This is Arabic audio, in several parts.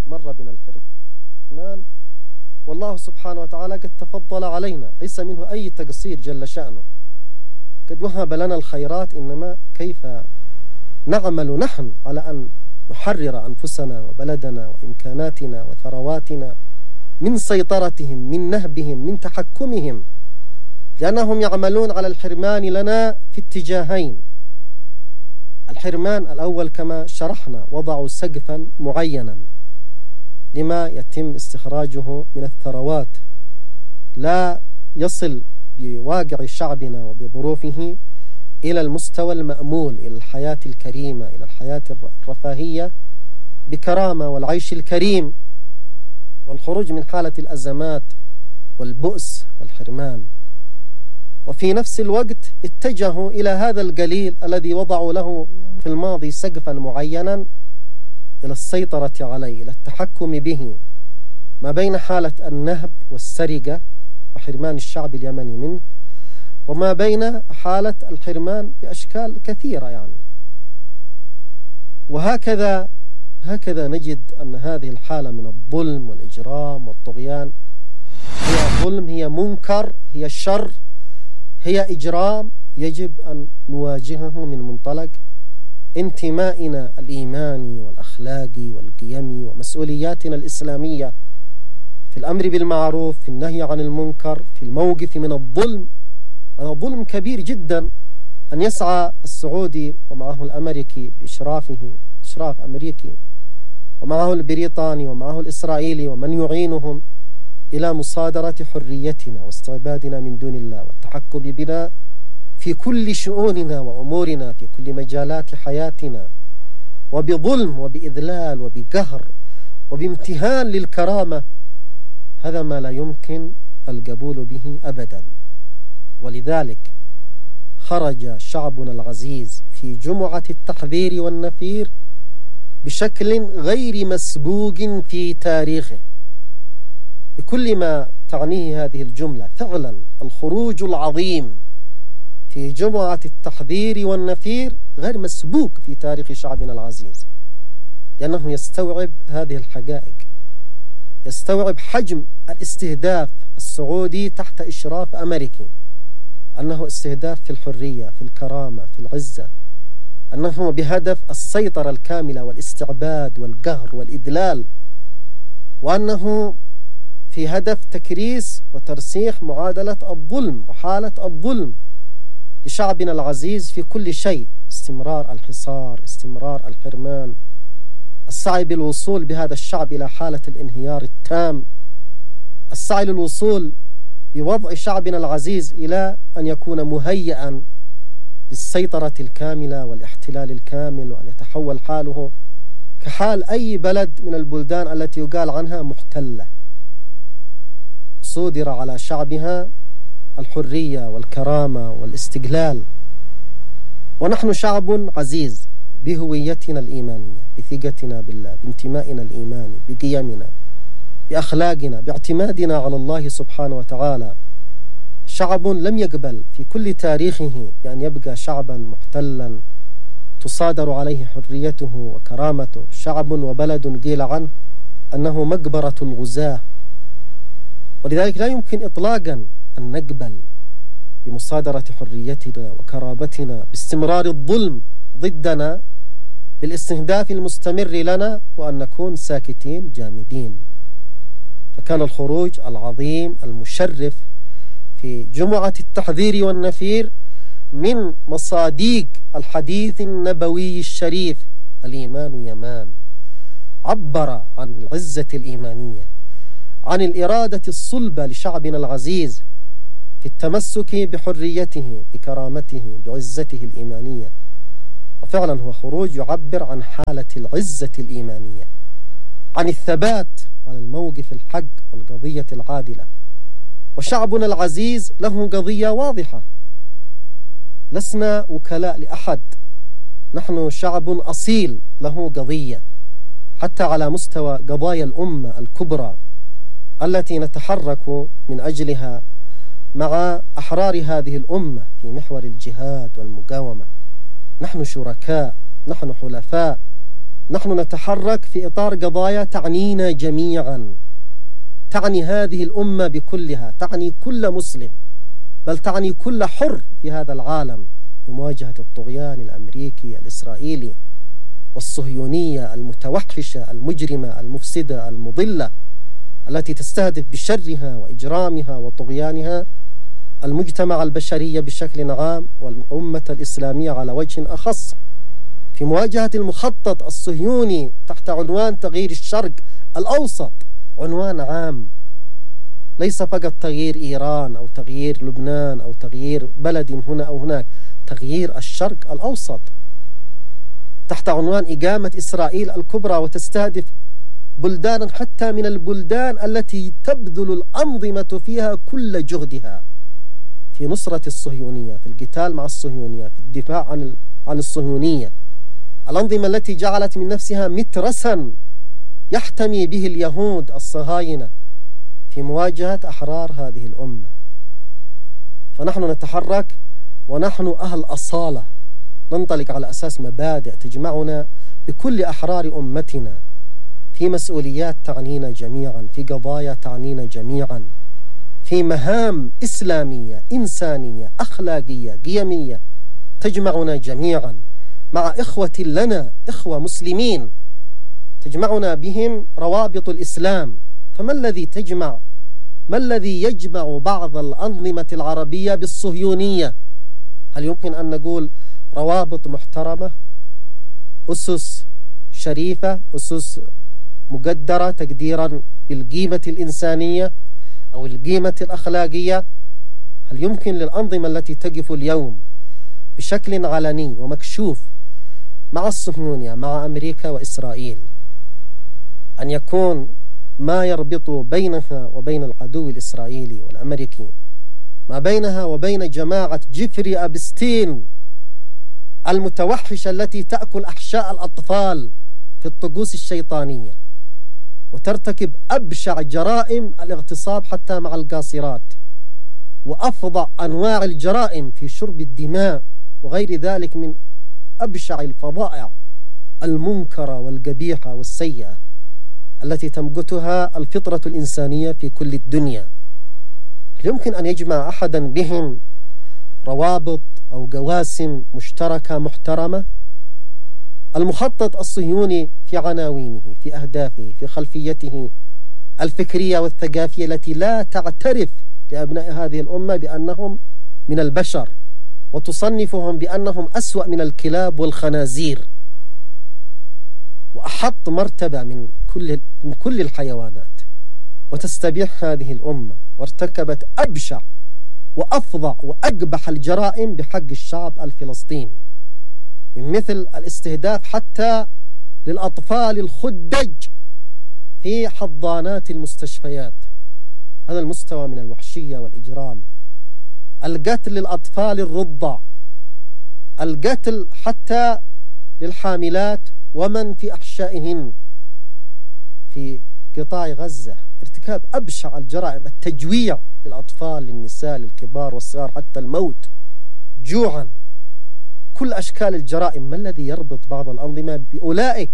مر بنا الحرمان، والله سبحانه وتعالى قد تفضل علينا، ليس منه أي تقصير جل شأنه، قد وهب لنا الخيرات، إنما كيف نعمل نحن على أن نحرر أنفسنا وبلدنا وإمكاناتنا وثرواتنا من سيطرتهم، من نهبهم، من تحكمهم، لأنهم يعملون على الحرمان لنا في اتجاهين. الحرمان الأول كما شرحنا، وضعوا سقفا معينا لما يتم استخراجه من الثروات، لا يصل بواقع شعبنا وبظروفه إلى المستوى المأمول، إلى الحياة الكريمة، إلى الحياة الرفاهية بكرامة والعيش الكريم والخروج من حالة الأزمات والبؤس والحرمان. وفي نفس الوقت اتجهوا إلى هذا القليل الذي وضعوا له في الماضي سقفا معينا إلى السيطرة عليه، إلى التحكم به، ما بين حالة النهب والسرقة وحرمان الشعب اليمني منه، وما بين حالة الحرمان بأشكال كثيرة يعني. وهكذا نجد أن هذه الحالة من الظلم والإجرام والطغيان هي ظلم، هي منكر، هي شر، هي إجرام، يجب أن نواجهه من منطلق انتمائنا الإيماني والأخلاقي والقيمي ومسؤولياتنا الإسلامية في الأمر بالمعروف، في النهي عن المنكر، في الموقف من الظلم. هذا ظلم كبير جدا أن يسعى السعودي ومعه الأمريكي بإشرافه، إشراف أمريكي، ومعه البريطاني ومعه الإسرائيلي ومن يعينهم إلى مصادرة حريتنا واستعبادنا من دون الله والتحكم بنا في كل شؤوننا وأمورنا، في كل مجالات حياتنا، وبظلم وبإذلال وبقهر وبامتهان للكرامة. هذا ما لا يمكن القبول به أبدا. ولذلك خرج شعبنا العزيز في جمعة التحذير والنفير بشكل غير مسبوق في تاريخه، بكل ما تعنيه هذه الجملة. فعلا الخروج العظيم في جمعة التحذير والنفير غير مسبوق في تاريخ شعبنا العزيز، لأنه يستوعب هذه الحقائق، يستوعب حجم الاستهداف السعودي تحت إشراف أمريكي، أنه استهداف في الحرية، في الكرامة، في العزة، أنه بهدف السيطرة الكاملة والاستعباد والقهر والإذلال، وأنه في هدف تكريس وترسيخ معادلة الظلم وحالة الظلم لشعبنا العزيز في كل شيء. استمرار الحصار، استمرار الحرمان، السعي بالوصول بهذا الشعب إلى حالة الانهيار التام، السعي للوصول بوضع شعبنا العزيز إلى أن يكون مهيئا للسيطرة الكاملة والاحتلال الكامل، وأن يتحول حاله كحال أي بلد من البلدان التي يقال عنها محتلة، صودر على شعبها الحرية والكرامة والاستقلال. ونحن شعب عزيز بهويتنا الإيمانية، بثقتنا بالله، بانتمائنا الإيماني، بقيمنا، بأخلاقنا، باعتمادنا على الله سبحانه وتعالى. شعب لم يقبل في كل تاريخه بأن يبقى شعبا محتلا تصادر عليه حريته وكرامته. شعب وبلد قيل عنه أنه مقبرة الغزاة، ولذلك لا يمكن إطلاقا أن نقبل بمصادرة حريتنا وكرامتنا، باستمرار الظلم ضدنا، بالاستهداف المستمر لنا، وأن نكون ساكتين جامدين. فكان الخروج العظيم المشرف في جمعة التحذير والنفير من مصاديق الحديث النبوي الشريف: الإيمان يمان. عبر عن العزة الإيمانية، عن الإرادة الصلبة لشعبنا العزيز في التمسك بحريته، بكرامته، بعزته الإيمانية. وفعلا هو خروج يعبر عن حالة العزة الإيمانية، عن الثبات على الموقف الحق والقضية العادلة. وشعبنا العزيز له قضية واضحة، لسنا وكلاء لأحد، نحن شعب أصيل له قضية، حتى على مستوى قضايا الأمة الكبرى التي نتحرك من أجلها مع أحرار هذه الأمة في محور الجهاد والمقاومة. نحن شركاء، نحن حلفاء، نحن نتحرك في إطار قضايا تعنينا جميعا، تعني هذه الأمة بكلها، تعني كل مسلم، بل تعني كل حر في هذا العالم بمواجهة الطغيان الأمريكي الإسرائيلي والصهيونية المتوحشة المجرمة المفسدة المضلة التي تستهدف بشرها وإجرامها وطغيانها المجتمع البشري بشكل عام والأمة الإسلامية على وجه أخص، في مواجهة المخطط الصهيوني تحت عنوان تغيير الشرق الأوسط، عنوان عام ليس فقط تغيير إيران أو تغيير لبنان أو تغيير بلد هنا أو هناك، تغيير الشرق الأوسط تحت عنوان إقامة إسرائيل الكبرى، وتستهدف بلدانا حتى من البلدان التي تبذل الأنظمة فيها كل جهدها في نصرة الصهيونية، في القتال مع الصهيونية، في الدفاع عن الصهيونية، الأنظمة التي جعلت من نفسها مترسا يحتمي به اليهود الصهاينة في مواجهة أحرار هذه الأمة. فنحن نتحرك ونحن أهل أصالة، ننطلق على أساس مبادئ تجمعنا بكل أحرار أمتنا في مسؤوليات تعنينا جميعا، في قضايا تعنينا جميعا، في مهام إسلامية إنسانية أخلاقية قيمية تجمعنا جميعا مع إخوة لنا، إخوة مسلمين تجمعنا بهم روابط الإسلام. فما الذي يجمع بعض الأنظمة العربية بالصهيونية؟ هل يمكن أن نقول روابط محترمة، أسس شريفة، أسس مقدرة تقديرا بالقيمة الإنسانية أو القيمة الأخلاقية؟ هل يمكن للأنظمة التي تقف اليوم بشكل علني ومكشوف مع الصهيونية مع أمريكا وإسرائيل أن يكون ما يربط بينها وبين العدو الإسرائيلي والأمريكي، ما بينها وبين جماعة جيفري أبستين المتوحشة التي تأكل أحشاء الأطفال في الطقوس الشيطانية وترتكب أبشع جرائم الاغتصاب حتى مع القاصرات، وأفظع أنواع الجرائم في شرب الدماء وغير ذلك من أبشع الفظائع المنكرة والقبيحة والسيئة التي تمقتها الفطرة الإنسانية في كل الدنيا؟ يمكن أن يجمع أحدا بهم روابط أو قواسم مشتركة محترمة؟ المخطط الصهيوني في عناوينه، في أهدافه، في خلفيته الفكرية والثقافية التي لا تعترف لأبناء هذه الأمة بأنهم من البشر، وتصنفهم بأنهم أسوأ من الكلاب والخنازير وأحط مرتبة من كل الحيوانات، وتستبيح هذه الأمة وارتكبت أبشع وأفظع وأقبح الجرائم بحق الشعب الفلسطيني، من مثل الاستهداف حتى للأطفال الخدج في حضانات المستشفيات. هذا المستوى من الوحشية والإجرام، القتل للأطفال الرضع، القتل حتى للحاملات ومن في أحشائهن في قطاع غزة، ارتكاب أبشع الجرائم، التجويع للأطفال للنساء للكبار والصغار حتى الموت جوعا، كل أشكال الجرائم. ما الذي يربط بعض الأنظمة بأولئك؟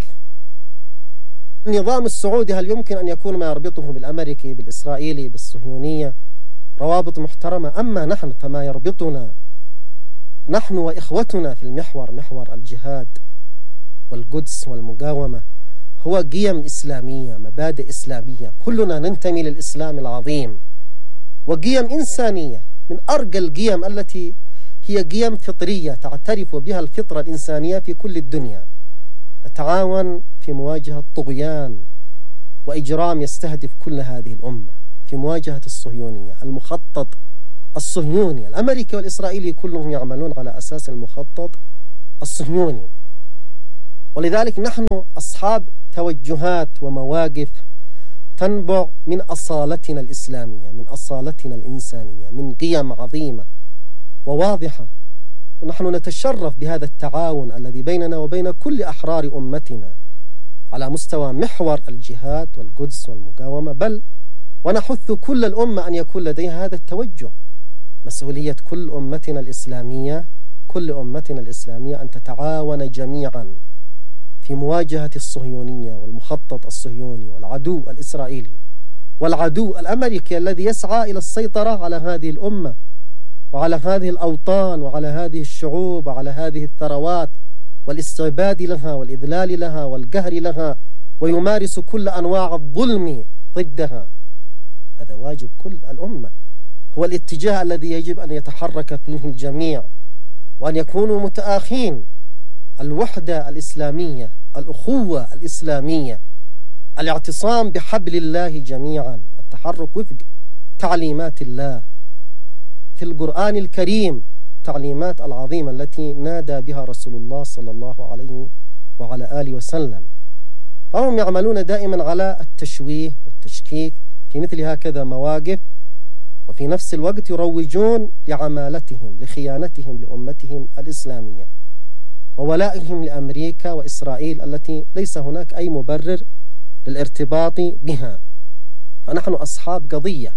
النظام السعودي هل يمكن أن يكون ما يربطه بالأمريكي بالإسرائيلي بالصهيونية روابط محترمة؟ أما نحن فما يربطنا نحن وإخوتنا في محور الجهاد والقدس والمقاومة هو قيم إسلامية، مبادئ إسلامية، كلنا ننتمي للإسلام العظيم، وقيم إنسانية من أرقى القيم التي هي قيم فطرية تعترف بها الفطرة الإنسانية في كل الدنيا. نتعاون في مواجهة طغيان وإجرام يستهدف كل هذه الأمة، في مواجهة الصهيونية، المخطط الصهيوني الأمريكي والإسرائيلي كلهم يعملون على أساس المخطط الصهيوني. ولذلك نحن أصحاب توجهات ومواقف تنبع من أصالتنا الإسلامية، من أصالتنا الإنسانية، من قيم عظيمة وواضحة. ونحن نتشرف بهذا التعاون الذي بيننا وبين كل أحرار أمتنا على مستوى محور الجهاد والقدس والمقاومة، بل ونحث كل الأمة أن يكون لديها هذا التوجه. مسؤولية كل أمتنا الإسلامية أن تتعاون جميعا في مواجهة الصهيونية والمخطط الصهيوني والعدو الإسرائيلي والعدو الأمريكي الذي يسعى إلى السيطرة على هذه الأمة وعلى هذه الأوطان وعلى هذه الشعوب وعلى هذه الثروات والاستعباد لها والإذلال لها والقهر لها، ويمارس كل أنواع الظلم ضدها. هذا واجب كل الأمة، هو الاتجاه الذي يجب أن يتحرك فيه الجميع، وأن يكونوا متآخين. الوحدة الإسلامية، الأخوة الإسلامية، الاعتصام بحبل الله جميعا، التحرك وفق تعليمات الله في القرآن الكريم، تعليمات العظيمة التي نادى بها رسول الله صلى الله عليه وعلى آله وسلم. فهم يعملون دائما على التشويه والتشكيك في مثل هكذا مواقف، وفي نفس الوقت يروجون لعمالتهم، لخيانتهم لأمتهم الإسلامية وولائهم لأمريكا وإسرائيل التي ليس هناك أي مبرر للارتباط بها. فنحن أصحاب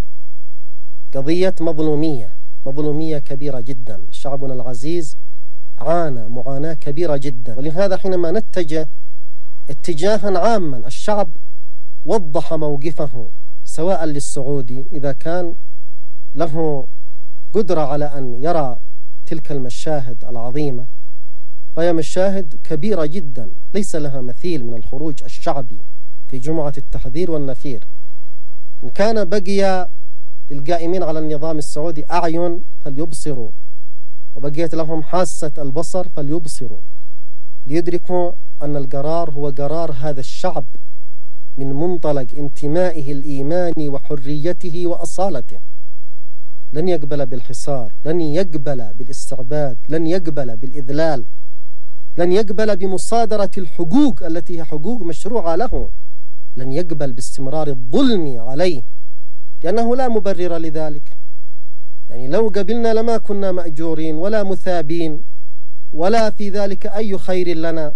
قضية مظلومية كبيرة جدا. شعبنا العزيز عانى معاناة كبيرة جدا، ولهذا حينما نتجه اتجاها عاما الشعب وضح موقفه، سواء للسعودي إذا كان له قدرة على أن يرى تلك المشاهد العظيمة، وهي مشاهد كبيرة جدا ليس لها مثيل من الخروج الشعبي في جمعة التحذير والنفير. إن كان بقي للقائمين على النظام السعودي أعين فليبصروا، وبقيت لهم حاسة البصر فليبصروا، ليدركوا أن القرار هو قرار هذا الشعب من منطلق انتمائه الإيماني وحريته وأصالته. لن يقبل بالحصار، لن يقبل بالاستعباد، لن يقبل بالإذلال، لن يقبل بمصادرة الحقوق التي هي حقوق مشروعة له، لن يقبل باستمرار الظلم عليه، لأنه لا مبرر لذلك. يعني لو قبلنا لما كنا مأجورين ولا مثابين ولا في ذلك أي خير لنا.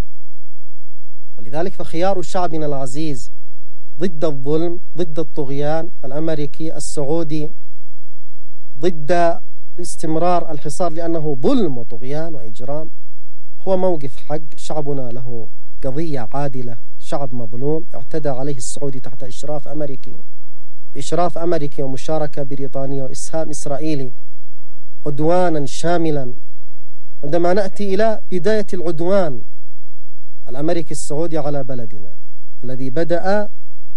ولذلك فخيار شعبنا العزيز ضد الظلم، ضد الطغيان الأمريكي السعودي، ضد استمرار الحصار لأنه ظلم وطغيان وإجرام، هو موقف حق. شعبنا له قضية عادلة، شعب مظلوم اعتدى عليه السعودي تحت إشراف أمريكي ومشاركة بريطانية وإسهام إسرائيلي، عدوانا شاملا. عندما نأتي إلى بداية العدوان الأمريكي السعودي على بلدنا الذي بدأ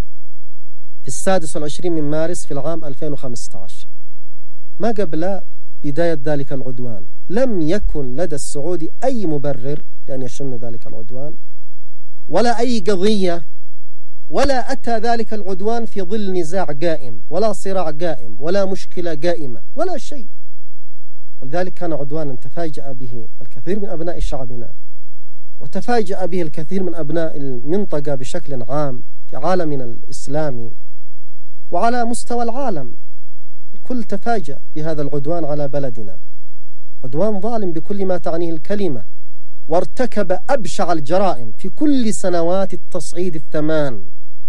في 26 من مارس في العام 2015، ما قبل بداية ذلك العدوان لم يكن لدى السعودي أي مبرر لأن يشن ذلك العدوان ولا أي قضية، ولا أتى ذلك العدوان في ظل نزاع قائم ولا صراع قائم ولا مشكلة قائمة ولا شيء. ولذلك كان عدوانا تفاجأ به الكثير من أبناء شعبنا، وتفاجأ به الكثير من أبناء المنطقة بشكل عام في عالمنا الإسلامي وعلى مستوى العالم. الكل تفاجأ بهذا العدوان على بلدنا، عدوان ظالم بكل ما تعنيه الكلمة، وارتكب أبشع الجرائم في كل سنوات التصعيد الثمان،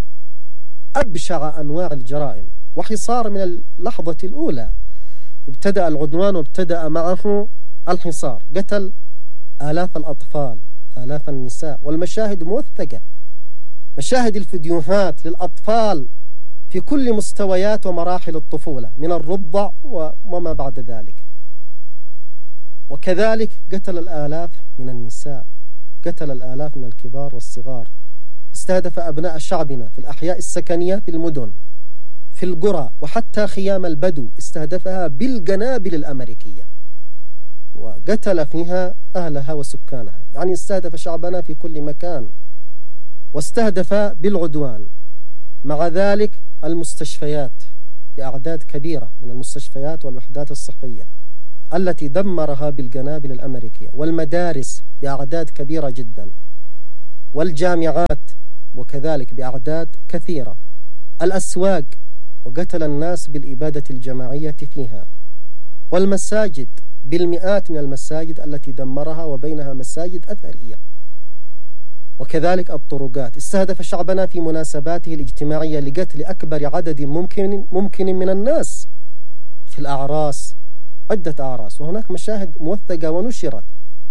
أبشع أنواع الجرائم، وحصار من اللحظة الأولى. ابتدأ العدوان وابتدأ معه الحصار، قتل آلاف الأطفال، آلاف النساء، والمشاهد موثقة، مشاهد الفيديوهات للأطفال في كل مستويات ومراحل الطفولة من الرضع وما بعد ذلك. وكذلك قتل الآلاف من النساء، قتل الآلاف من الكبار والصغار. استهدف أبناء شعبنا في الأحياء السكنية في المدن، في القرى، وحتى خيام البدو استهدفها بالقنابل الأمريكية وقتل فيها أهلها وسكانها. يعني استهدف شعبنا في كل مكان واستهدف بالعدوان. مع ذلك المستشفيات بأعداد كبيرة من المستشفيات والوحدات الصحية التي دمرها بالقنابل الأمريكية، والمدارس بأعداد كبيرة جدا، والجامعات وكذلك بأعداد كثيرة، الأسواق، وقتل الناس بالإبادة الجماعية فيها، والمساجد بالمئات من المساجد التي دمرها وبينها مساجد أثرية، وكذلك الطرقات. استهدف شعبنا في مناسباته الاجتماعية لقتل أكبر عدد ممكن من الناس في الأعراس، عدة أعراس، وهناك مشاهد موثقة ونشرت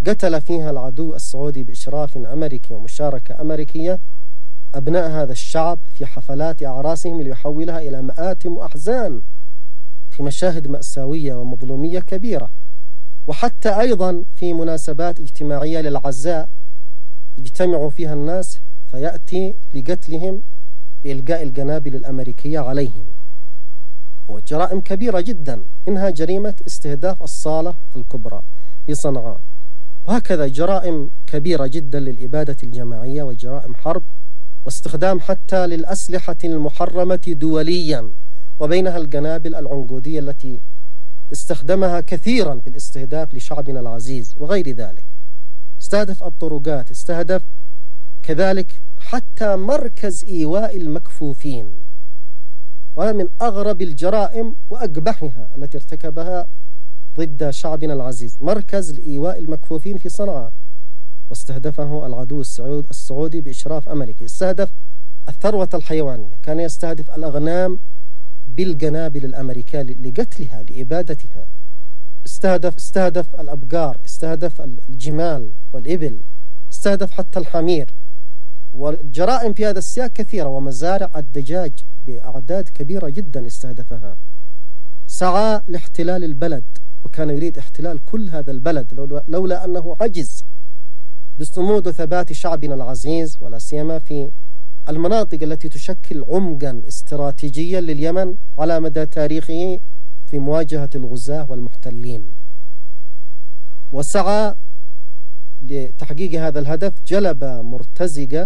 قتل فيها العدو السعودي بإشراف أمريكي ومشاركة أمريكية أبناء هذا الشعب في حفلات أعراسهم ليحولها إلى مآتم وأحزان في مشاهد مأساوية ومظلومية كبيرة. وحتى أيضا في مناسبات اجتماعية للعزاء يجتمع فيها الناس فيأتي لقتلهم بإلقاء القنابل الأمريكية عليهم، وجرائم كبيرة جدا، إنها جريمة استهداف الصالة الكبرى في صنعاء. وهكذا جرائم كبيرة جدا للإبادة الجماعية وجرائم حرب واستخدام حتى للأسلحة المحرمة دوليا، وبينها القنابل العنقودية التي استخدمها كثيرا في الاستهداف لشعبنا العزيز وغير ذلك. استهدف الطرقات، استهدف كذلك حتى مركز إيواء المكفوفين، وهذا من أغرب الجرائم وأقبحها التي ارتكبها ضد شعبنا العزيز، مركز لإيواء المكفوفين في صنعاء، واستهدفه العدو السعودي بإشراف أمريكي. استهدف الثروة الحيوانية، كان يستهدف الأغنام بالقنابل الأمريكية لقتلها لإبادتها. استهدف الأبقار، استهدف الجمال والإبل، استهدف حتى الحمير. والجرائم في هذا السياق كثيرة، ومزارع الدجاج بأعداد كبيرة جدا استهدفها. سعى لاحتلال البلد، وكان يريد احتلال كل هذا البلد لولا أنه عجز بصمود وثبات شعبنا العزيز، ولا سيما في المناطق التي تشكل عمقا استراتيجيا لليمن على مدى تاريخه في مواجهة الغزاة والمحتلين. وسعى لتحقيق هذا الهدف، جلب مرتزقة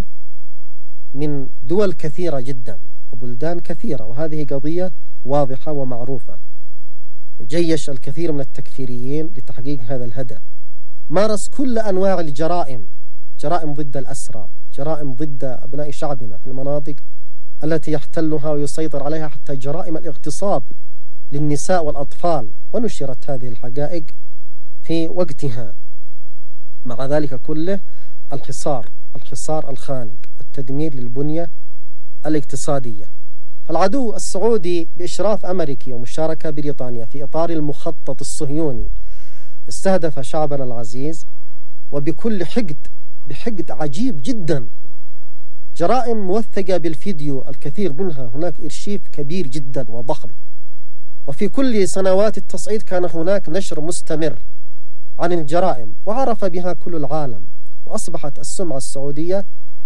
من دول كثيرة جدا وبلدان كثيرة، وهذه قضية واضحة ومعروفة. جيش الكثير من التكفيريين لتحقيق هذا الهدف. مارس كل أنواع الجرائم، جرائم ضد الأسرى، جرائم ضد أبناء شعبنا في المناطق التي يحتلها ويسيطر عليها، حتى جرائم الاغتصاب للنساء والأطفال، ونشرت هذه الحقائق في وقتها. مع ذلك كله الحصار الخانق والتدمير للبنية الاقتصادية. فالعدو السعودي بإشراف أمريكي ومشاركة بريطانيا في إطار المخطط الصهيوني استهدف شعبنا العزيز وبكل بحقد عجيب جدا. جرائم موثقة بالفيديو الكثير منها، هناك إرشيف كبير جدا وضخم، وفي كل سنوات التصعيد كان هناك نشر مستمر عن الجرائم، وعرف بها كل العالم، وأصبحت السمعة السعودية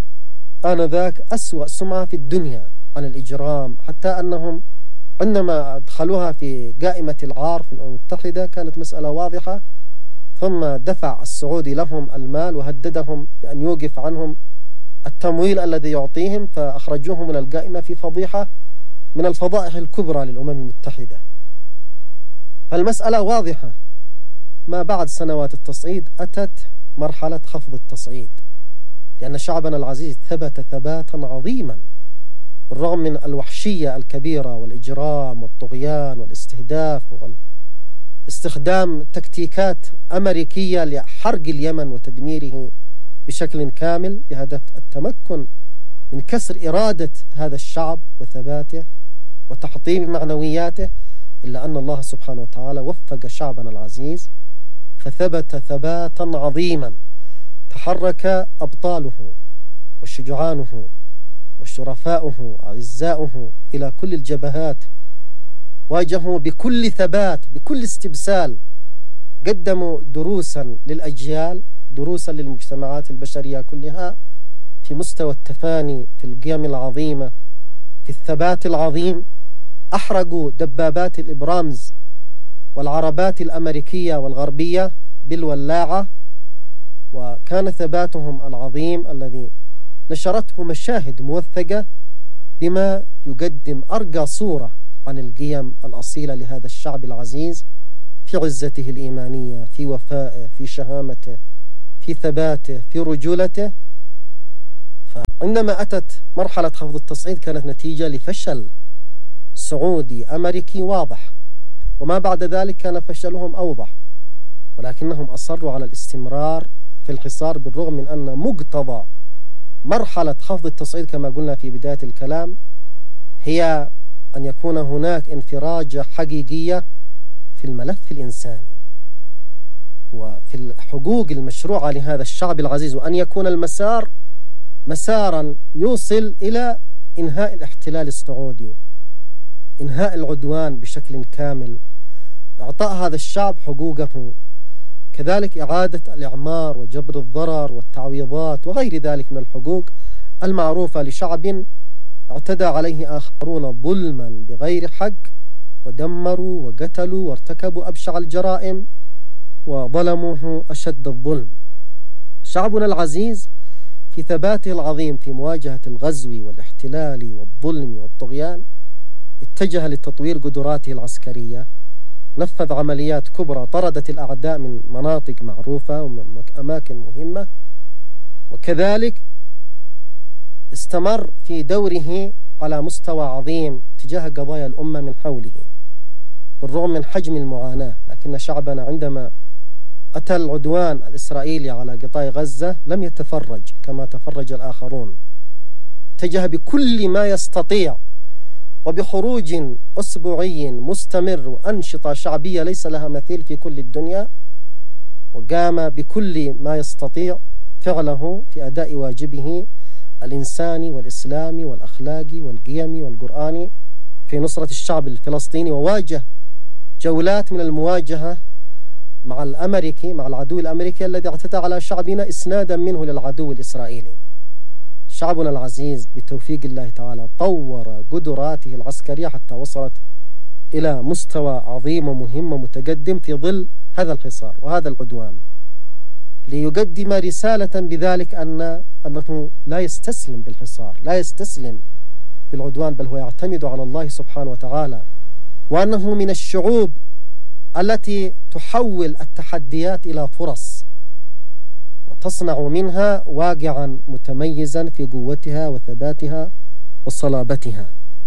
آنذاك أسوأ سمعة في الدنيا عن الإجرام، حتى أنهم عندما أدخلوها في قائمة العار في الأمم المتحدة كانت مسألة واضحة، ثم دفع السعودي لهم المال وهددهم بأن يوقف عنهم التمويل الذي يعطيهم، فأخرجوهم من القائمة في فضيحة من الفضائح الكبرى للأمم المتحدة. فالمسألة واضحة. ما بعد سنوات التصعيد أتت مرحلة خفض التصعيد، لأن شعبنا العزيز ثبت ثباتا عظيما بالرغم من الوحشية الكبيرة والإجرام والطغيان والاستهداف واستخدام تكتيكات أمريكية لحرق اليمن وتدميره بشكل كامل بهدف التمكن من كسر إرادة هذا الشعب وثباته وتحطيم معنوياته. إلا أن الله سبحانه وتعالى وفق شعبنا العزيز فثبت ثباتا عظيما، تحرك أبطاله وشجعانه وشرفاؤه أعزاؤه إلى كل الجبهات، واجهوا بكل ثبات بكل استبسال، قدموا دروسا للأجيال، دروسا للمجتمعات البشرية كلها في مستوى التفاني في القيم العظيمة، في الثبات العظيم. أحرقوا دبابات الإبرامز والعربات الأمريكية والغربية بالولاعة، وكان ثباتهم العظيم الذي نشرته مشاهد موثقة بما يقدم أرقى صورة عن القيم الأصيلة لهذا الشعب العزيز في عزته الإيمانية، في وفائه، في شهامته، في ثباته، في رجولته. فعندما أتت مرحلة خفض التصعيد كانت نتيجة لفشل سعودي أمريكي واضح، وما بعد ذلك كان فشلهم أوضح، ولكنهم أصروا على الاستمرار في الحصار بالرغم من أن مقتضى مرحلة خفض التصعيد كما قلنا في بداية الكلام هي أن يكون هناك انفراجة حقيقية في الملف الإنساني. وفي الحقوق المشروعة لهذا الشعب العزيز، وأن يكون المسار مسارا يوصل إلى إنهاء الاحتلال السعودي، إنهاء العدوان بشكل كامل، إعطاء هذا الشعب حقوقه، كذلك إعادة الإعمار وجبر الضرر والتعويضات وغير ذلك من الحقوق المعروفة لشعب اعتدى عليه آخرون ظلما بغير حق، ودمروا وقتلوا وارتكبوا أبشع الجرائم وظلموه أشد الظلم. شعبنا العزيز في ثباته العظيم في مواجهة الغزو والاحتلال والظلم والطغيان اتجه لتطوير قدراته العسكرية، نفذ عمليات كبرى طردت الأعداء من مناطق معروفة ومن أماكن مهمة، وكذلك استمر في دوره على مستوى عظيم تجاه قضايا الأمة من حوله بالرغم من حجم المعاناة. لكن شعبنا عندما أتى العدوان الإسرائيلي على قطاع غزة لم يتفرج كما تفرج الآخرون، اتجه بكل ما يستطيع وبخروج أسبوعي مستمر وأنشطة شعبية ليس لها مثيل في كل الدنيا، وقام بكل ما يستطيع فعله في أداء واجبه الإنساني والإسلامي والأخلاقي والقيمي والقرآني في نصرة الشعب الفلسطيني، وواجه جولات من المواجهة مع العدو الأمريكي الذي اعتدى على شعبنا إسنادا منه للعدو الإسرائيلي. شعبنا العزيز بتوفيق الله تعالى طور قدراته العسكرية حتى وصلت إلى مستوى عظيم ومهم ومتقدم في ظل هذا الحصار وهذا العدوان، ليقدم رسالة بذلك أنه لا يستسلم بالحصار، لا يستسلم بالعدوان، بل هو يعتمد على الله سبحانه وتعالى، وأنه من الشعوب التي تحول التحديات إلى فرص وتصنع منها واقعا متميزا في قوتها وثباتها وصلابتها.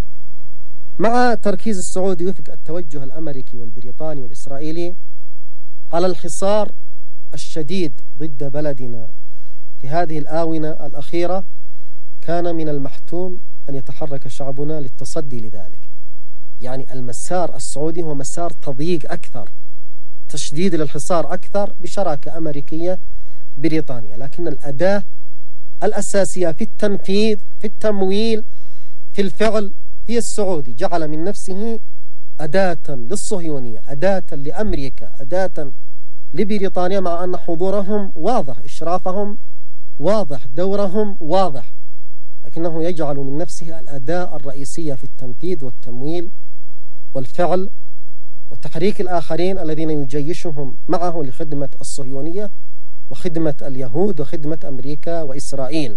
مع تركيز السعودي وفق التوجه الأمريكي والبريطاني والإسرائيلي على الحصار الشديد ضد بلدنا في هذه الآونة الأخيرة، كان من المحتوم أن يتحرك شعبنا للتصدي لذلك. يعني المسار السعودي هو مسار تضييق أكثر، تشديد للحصار أكثر بشراكة أمريكية بريطانيا، لكن الأداة الأساسية في التنفيذ في التمويل في الفعل هي السعودي. جعل من نفسه أداة للصهيونية، أداة لأمريكا، أداة لبريطانيا، مع أن حضورهم واضح، إشرافهم واضح، دورهم واضح، لكنه يجعل من نفسه الأداة الرئيسية في التنفيذ والتمويل والفعل وتحريك الآخرين الذين يجيشهم معه لخدمة الصهيونية وخدمة اليهود وخدمة أمريكا وإسرائيل.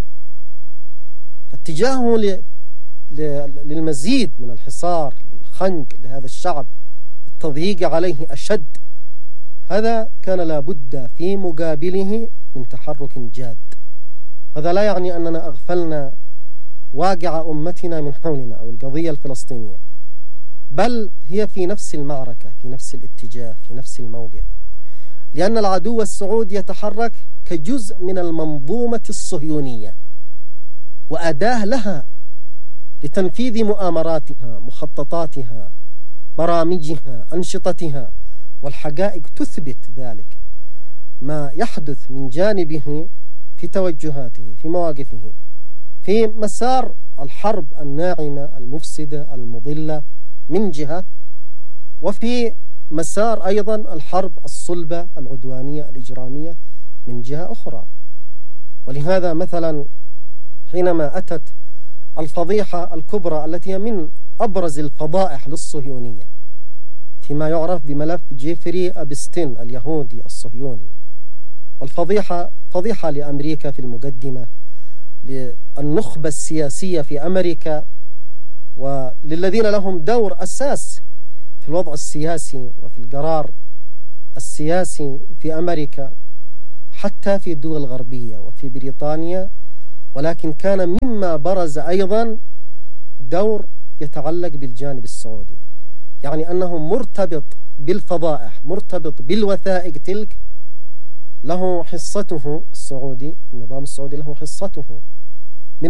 فاتجاهه للمزيد من الحصار، الخنق لهذا الشعب، التضييق عليه أشد، هذا كان لابد في مقابله من تحرك جاد. هذا لا يعني أننا أغفلنا واقع أمتنا من حولنا أو القضية الفلسطينية، بل هي في نفس المعركة، في نفس الاتجاه، في نفس الموقف، لأن العدو السعودي يتحرك كجزء من المنظومة الصهيونية وأداة لها لتنفيذ مؤامراتها، مخططاتها، برامجها، أنشطتها، والحقائق تثبت ذلك. ما يحدث من جانبه في توجهاته، في مواقفه، في مسار الحرب الناعمة المفسدة المضلة من جهة، وفي مسار أيضا الحرب الصلبة العدوانية الإجرامية من جهة أخرى. ولهذا مثلا حينما أتت الفضيحة الكبرى التي هي من أبرز الفضائح للصهيونية فيما يعرف بملف جيفري أبستين اليهودي الصهيوني، والفضيحة فضيحة لأمريكا في المقدمة، للنخبة السياسية في أمريكا، وللذين لهم دور أساس في الوضع السياسي وفي القرار السياسي في أمريكا، حتى في الدول الغربية وفي بريطانيا. ولكن كان مما برز أيضا دور يتعلق بالجانب السعودي، يعني أنه مرتبط بالفضائح، مرتبط بالوثائق تلك، له حصته السعودي، النظام السعودي له حصته من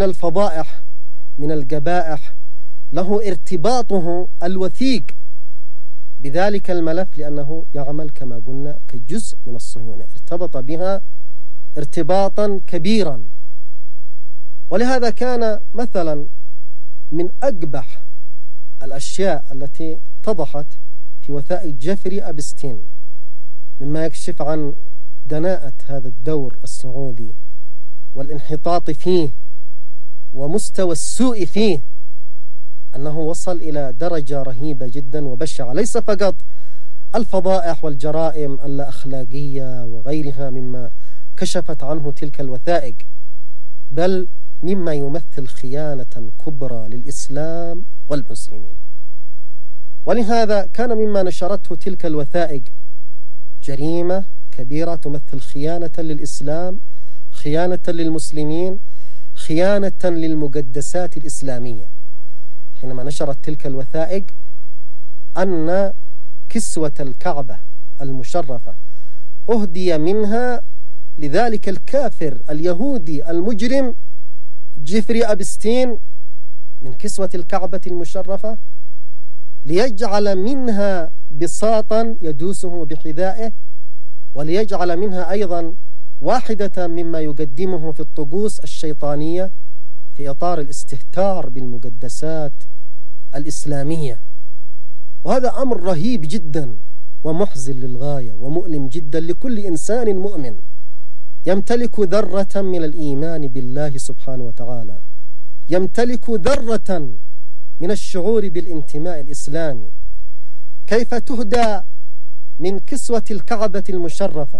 بذلك الملف لأنه يعمل كما قلنا كجزء من الصهيونية، ارتبط بها ارتباطا كبيرا. ولهذا كان مثلا من أقبح الأشياء التي اتضحت في وثائق جيفري أبستين مما يكشف عن دناءة هذا الدور السعودي والانحطاط فيه ومستوى السوء فيه، أنه وصل إلى درجة رهيبة جدا وبشعة. ليس فقط الفضائح والجرائم اللا أخلاقية وغيرها مما كشفت عنه تلك الوثائق، بل مما يمثل خيانة كبرى للإسلام والمسلمين. ولهذا كان مما نشرته تلك الوثائق جريمة كبيرة تمثل خيانة للإسلام، خيانة للمسلمين، خيانة للمقدسات الإسلامية. حينما نشرت تلك الوثائق أن كسوة الكعبة المشرفة أهدي منها لذلك الكافر اليهودي المجرم جيفري أبستين من كسوة الكعبة المشرفة، ليجعل منها بساطا يدوسه بحذائه، وليجعل منها أيضا واحدة مما يقدمه في الطقوس الشيطانية في إطار الاستهتار بالمقدسات الإسلامية. وهذا أمر رهيب جدا ومحزن للغاية ومؤلم جدا لكل إنسان مؤمن يمتلك ذرة من الإيمان بالله سبحانه وتعالى، يمتلك ذرة من الشعور بالانتماء الإسلامي. كيف تهدى من كسوة الكعبة المشرفة،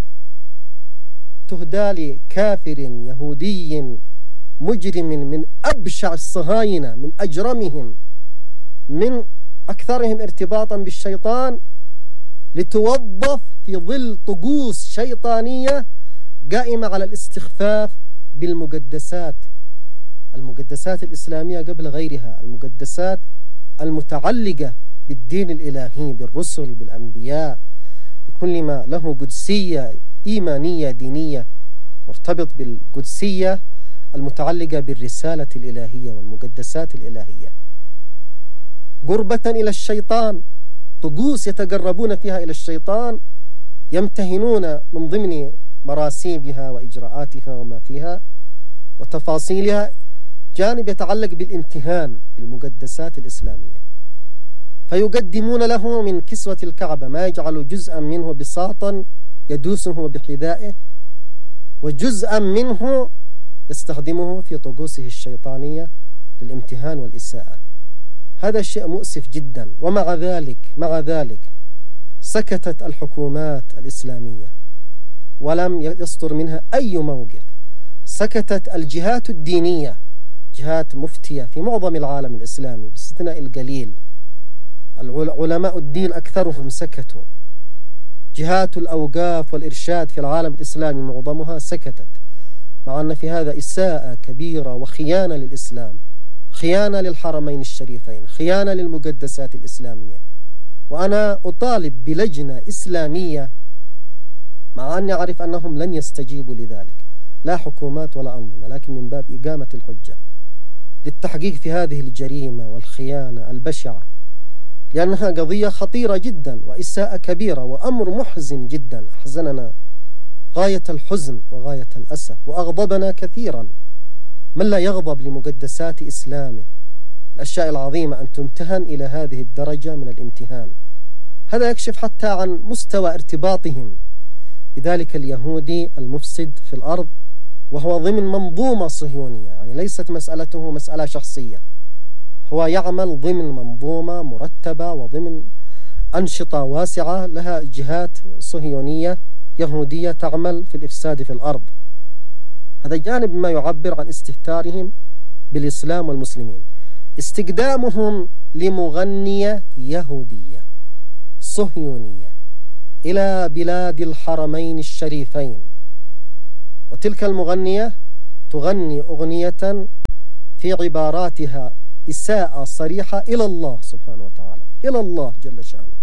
تهدى لكافر يهودي مجرم من أبشع الصهاينة، من أجرمهم، من أكثرهم ارتباطا بالشيطان، لتوظف في ظل طقوس شيطانية قائمة على الاستخفاف بالمقدسات، المقدسات الإسلامية قبل غيرها، المقدسات المتعلقة بالدين الإلهي، بالرسل، بالأنبياء، بكل ما له قدسية إيمانية دينية مرتبط بالقدسية المتعلقة بالرسالة الإلهية والمقدسات الإلهية. قربة إلى الشيطان، طقوس يتقربون فيها إلى الشيطان، يمتهنون من ضمن مراسيمها وإجراءاتها وما فيها وتفاصيلها جانب يتعلق بالامتهان بالمقدسات الإسلامية، فيقدمون له من كسوة الكعبة ما يجعل جزءا منه بساطا يدوسه بحذائه، وجزءا منه يستخدمه في طقوسه الشيطانية للامتهان والإساءة. هذا شيء مؤسف جدا. ومع ذلك سكتت الحكومات الإسلامية ولم يصدر منها أي موقف، سكتت الجهات الدينية، جهات مفتية في معظم العالم الإسلامي باستثناء القليل، علماء الدين أكثرهم سكتوا، جهات الأوقاف والإرشاد في العالم الإسلامي معظمها سكتت، مع أن في هذا إساءة كبيرة وخيانة للإسلام، خيانة للحرمين الشريفين، خيانة للمقدسات الإسلامية. وأنا أطالب بلجنة إسلامية، مع أني أعرف أنهم لن يستجيبوا لذلك، لا حكومات ولا أنظمة، لكن من باب إقامة الحجة للتحقيق في هذه الجريمة والخيانة البشعة، لأنها قضية خطيرة جدا وإساءة كبيرة وأمر محزن جدا، أحزننا غاية الحزن وغاية الأسف وأغضبنا كثيرا. من لا يغضب لمقدسات إسلامه، الأشياء العظيمة أن تمتهن إلى هذه الدرجة من الامتهان؟ هذا يكشف حتى عن مستوى ارتباطهم بذلك اليهودي المفسد في الأرض، وهو ضمن منظومة صهيونية، يعني ليست مسألته مسألة شخصية، هو يعمل ضمن منظومة مرتبة وضمن أنشطة واسعة لها جهات صهيونية يهودية تعمل في الإفساد في الأرض. هذا جانب ما يعبر عن استهتارهم بالإسلام والمسلمين. استقدامهم لمغنية يهودية صهيونية إلى بلاد الحرمين الشريفين، وتلك المغنية تغني أغنية في عباراتها إساءة صريحة إلى الله سبحانه وتعالى، إلى الله جل شانه،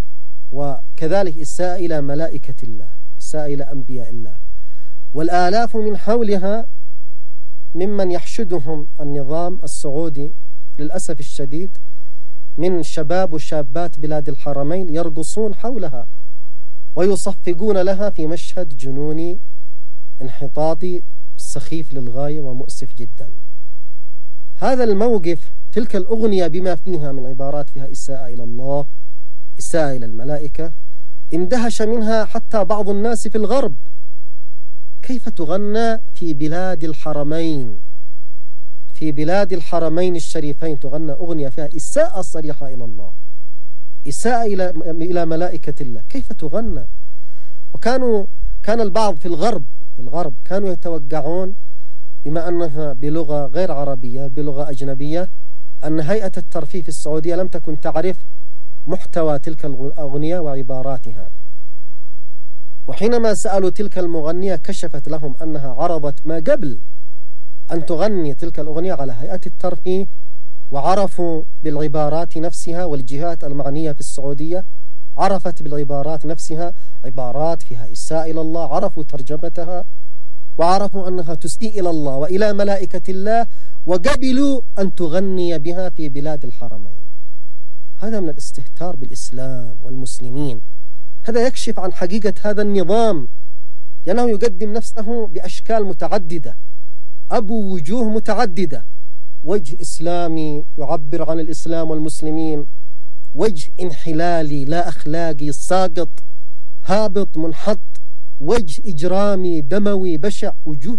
وكذلك إساءة إلى ملائكة الله، إساءة إلى أنبياء الله. والآلاف من حولها ممن يحشدهم النظام السعودي للأسف الشديد من شباب وشابات بلاد الحرمين يرقصون حولها ويصفقون لها في مشهد جنوني انحطاطي سخيف للغاية ومؤسف جدا. هذا الموقف، تلك الأغنية بما فيها من عبارات فيها إساءة إلى الله، إساءة إلى الملائكة، اندهش منها حتى بعض الناس في الغرب. كيف تغنى في بلاد الحرمين، في بلاد الحرمين الشريفين تغنى أغنية فيها إساءة صريحة إلى الله، إساءة إلى ملائكة الله، كيف تغنى؟ كان البعض في الغرب كانوا يتوقعون بما أنها بلغة غير عربية، بلغة أجنبية، أن هيئة الترفيه في السعودية لم تكن تعرف محتوى تلك الأغنية وعباراتها. وحينما سألوا تلك المغنية كشفت لهم أنها عرضت ما قبل أن تغني تلك الأغنية على هيئة الترفيه، وعرفوا بالعبارات نفسها، والجهات المعنية في السعودية عرفت بالعبارات نفسها، عبارات فيها إساءة إلى الله، عرفوا ترجمتها وعرفوا أنها تسيء إلى الله وإلى ملائكة الله، وقبلوا أن تغني بها في بلاد الحرمين. هذا من الاستهتار بالإسلام والمسلمين. هذا يكشف عن حقيقة هذا النظام، لأنه يقدم نفسه بأشكال متعددة، أبو وجوه متعددة، وجه إسلامي يعبر عن الإسلام والمسلمين، وجه انحلالي لا أخلاقي ساقط هابط منحط، وجه إجرامي دموي بشع، وجوه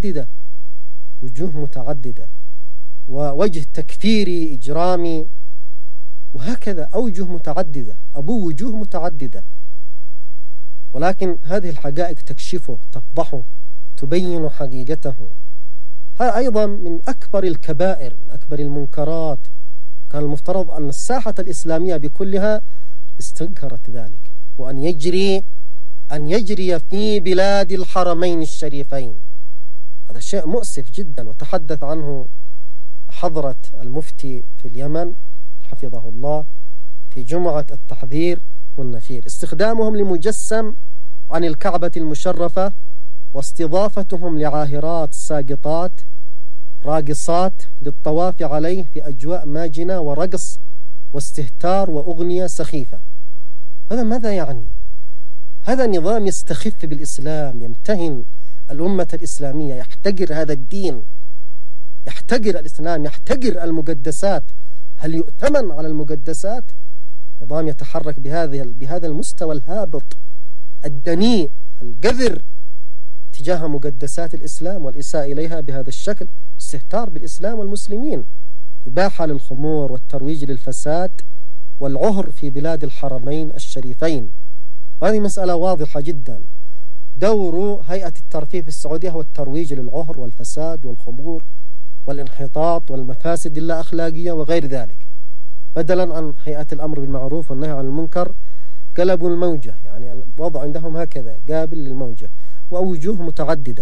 متعددة، ووجه تكفيري إجرامي، وهكذا أوجه متعددة، أبو وجوه متعددة. ولكن هذه الحقائق تكشفه، تفضحه، تبين حقيقته. هذا أيضا من أكبر الكبائر، من أكبر المنكرات. كان المفترض أن الساحة الإسلامية بكلها استنكرت ذلك، وأن يجري في بلاد الحرمين الشريفين. هذا شيء مؤسف جدا، وتحدث عنه حضرة المفتي في اليمن حفظه الله في جمعة التحذير والنفير. استخدامهم لمجسم عن الكعبة المشرفة، واستضافتهم لعاهرات ساقطات راقصات للطواف عليه في أجواء ماجنة ورقص واستهتار وأغنية سخيفة. هذا ماذا يعني؟ هذا نظام يستخف بالإسلام، يمتهن الأمة الإسلامية، يحتقر هذا الدين، يحتقر الإسلام، يحتقر المقدسات. هل يؤتمن على المقدسات؟ نظام يتحرك بهذا المستوى الهابط الدنيء القذر تجاه مقدسات الإسلام والإساءة إليها بهذا الشكل، استهتار بالإسلام والمسلمين، إباحة للخمور والترويج للفساد والعهر في بلاد الحرمين الشريفين. وهذه مسألة واضحة جدا. دور هيئة الترفيه في السعودية هو الترويج للعهر والفساد والخمور والانحطاط والمفاسد اللا أخلاقية وغير ذلك. بدلا عن هيئة الأمر بالمعروف والنهي عن المنكر قلبوا الموجة، يعني الوضع عندهم هكذا قابل للموجة، وأوجوه متعددة.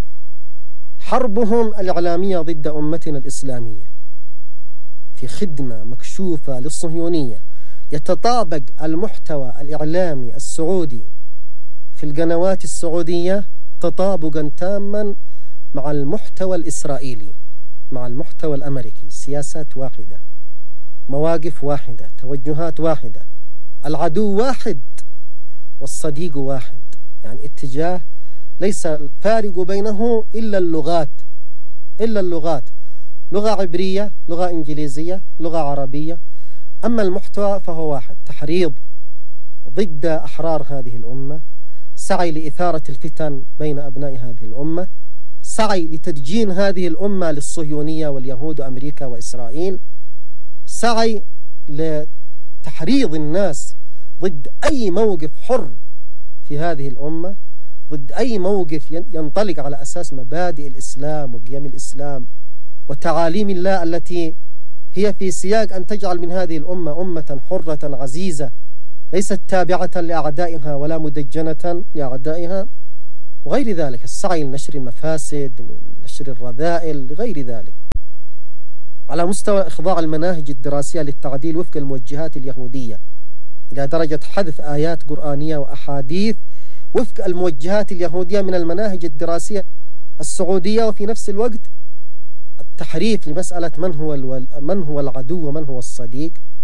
حربهم الإعلامية ضد أمتنا الإسلامية في خدمة مكشوفة للصهيونية. يتطابق المحتوى الإعلامي السعودي في القنوات السعودية تطابقا تاما مع المحتوى الإسرائيلي، مع المحتوى الأمريكي. سياسات واحدة، مواقف واحدة، توجهات واحدة، العدو واحد والصديق واحد، يعني اتجاه ليس الفارق بينه إلا اللغات، لغة عبرية، لغة إنجليزية، لغة عربية. أما المحتوى فهو واحد، تحريض ضد أحرار هذه الأمة، سعي لإثارة الفتن بين أبناء هذه الأمة، سعي لتدجين هذه الأمة للصهيونية واليهود وأمريكا وإسرائيل، سعي لتحريض الناس ضد أي موقف حر في هذه الأمة، ضد أي موقف ينطلق على أساس مبادئ الإسلام وقيم الإسلام وتعاليم الله التي هي في سياق أن تجعل من هذه الأمة أمة حرة عزيزة ليست تابعة لأعدائها ولا مدجنة لأعدائها وغير ذلك. السعي لنشر المفاسد، لنشر الرذائل، لغير ذلك. على مستوى إخضاع المناهج الدراسية للتعديل وفق الموجهات اليهودية إلى درجة حذف آيات قرآنية وأحاديث وفق الموجهات اليهودية من المناهج الدراسية السعودية، وفي نفس الوقت التحريف لمسألة من هو العدو ومن هو الصديق.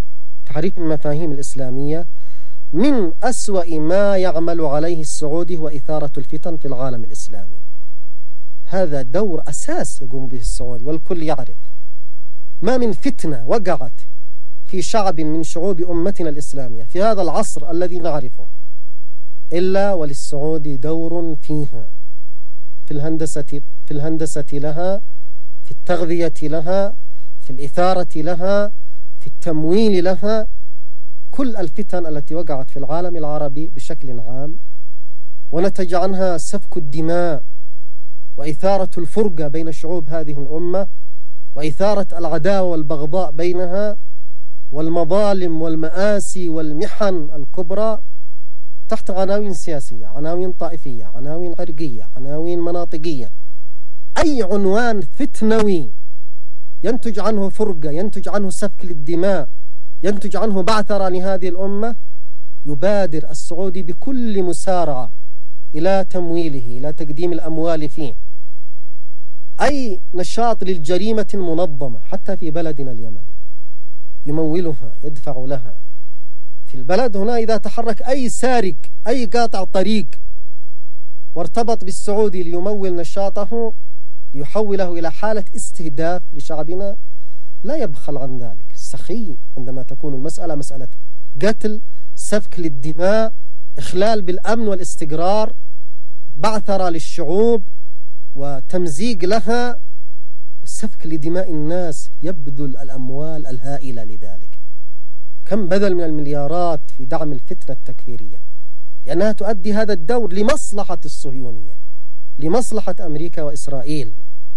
تحريف المفاهيم الإسلامية من أسوأ ما يعمل عليه السعودي هو إثارة الفتن في العالم الإسلامي. هذا دور أساس يقوم به السعودي، والكل يعرف ما من فتنة وقعت في شعب من شعوب أمتنا الإسلامية في هذا العصر الذي نعرفه إلا وللسعودي دور فيها، في الهندسة لها، في التغذية لها، في الإثارة لها، في التمويل لها. كل الفتن التي وقعت في العالم العربي بشكل عام ونتج عنها سفك الدماء وإثارة الفرقة بين شعوب هذه الأمة وإثارة العداوة والبغضاء بينها والمظالم والمآسي والمحن الكبرى تحت عناوين سياسية، عناوين طائفية، عناوين عرقية، عناوين مناطقية. أي عنوان فتنوي ينتج عنه فرقة، ينتج عنه سفك للدماء، ينتج عنه بعثرة لهذه الأمة، يبادر السعودي بكل مسارعة إلى تمويله، إلى تقديم الأموال فيه. أي نشاط للجريمة المنظمة حتى في بلدنا اليمن يمولها، يدفع لها. في البلد هنا إذا تحرك أي سارق، أي قاطع طريق وارتبط بالسعودي ليمول نشاطه ليحوله إلى حالة استهداف لشعبنا، لا يبخل عن ذلك. السخي عندما تكون المسألة مسألة قتل، سفك للدماء، إخلال بالأمن والاستقرار، بعثرة للشعوب وتمزيق لها والسفك لدماء الناس، يبذل الأموال الهائلة لذلك. كم بذل من المليارات في دعم الفتنة التكفيرية، لأنها تؤدي هذا الدور لمصلحة الصهيونية، لمصلحة أمريكا وإسرائيل.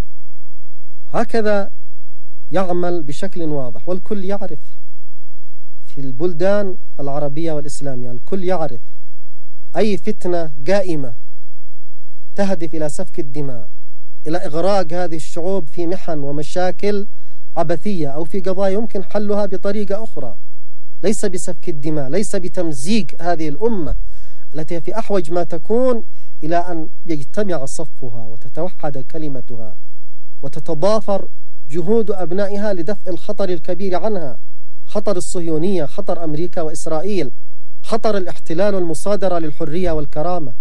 هكذا يعمل بشكل واضح، والكل يعرف في البلدان العربية والإسلامية، الكل يعرف أي فتنة قائمة تهدف إلى سفك الدماء، إلى إغراق هذه الشعوب في محن ومشاكل عبثية أو في قضايا يمكن حلها بطريقة أخرى، ليس بسفك الدماء، ليس بتمزيق هذه الأمة التي في أحوج ما تكون إلى أن يجتمع صفها وتتوحد كلمتها وتتضافر جهود أبنائها لدفع الخطر الكبير عنها، خطر الصهيونية، خطر أمريكا وإسرائيل، خطر الاحتلال والمصادرة للحرية والكرامة.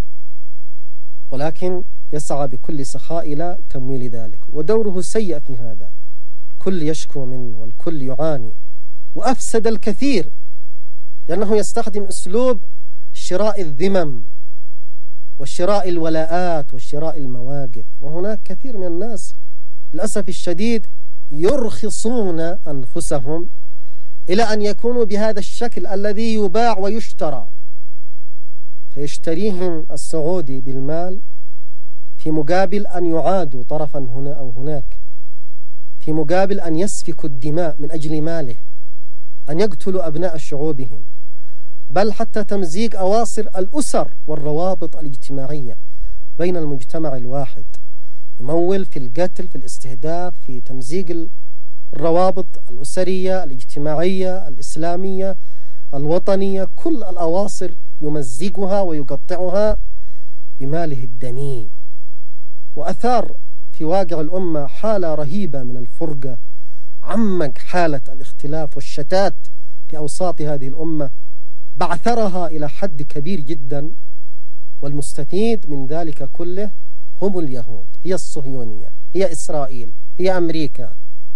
ولكن يسعى بكل سخاء إلى تمويل ذلك، ودوره سيء في هذا. الكل يشكو منه والكل يعاني، وأفسد الكثير لأنه يستخدم أسلوب شراء الذمم وشراء الولاءات وشراء المواقف. وهناك كثير من الناس للأسف الشديد يرخصون أنفسهم إلى أن يكونوا بهذا الشكل الذي يباع ويشترى، فيشتريهم السعودي بالمال في مقابل أن يعادوا طرفا هنا أو هناك، في مقابل أن يسفكوا الدماء من أجل ماله، أن يقتلوا أبناء شعوبهم، بل حتى تمزيق أواصر الأسر والروابط الاجتماعية بين المجتمع الواحد. يمول في القتل، في الاستهداف، في تمزيق الروابط الأسرية الاجتماعية الإسلامية الوطنية، كل الأواصر يمزقها ويقطعها بماله الدنيء. وأثار في واقع الأمة حالة رهيبة من الفرقة، عمق حالة الاختلاف والشتات في أوساط هذه الأمة، بعثرها إلى حد كبير جدا. والمستفيد من ذلك كله هم اليهود، هي الصهيونية، هي إسرائيل، هي أمريكا.